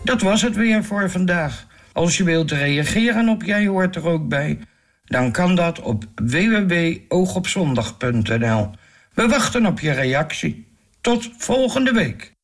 Dat was het weer voor vandaag. Als je wilt reageren op Jij Hoort Er Ook Bij, dan kan dat op www.oogopzondag.nl. We wachten op je reactie. Tot volgende week.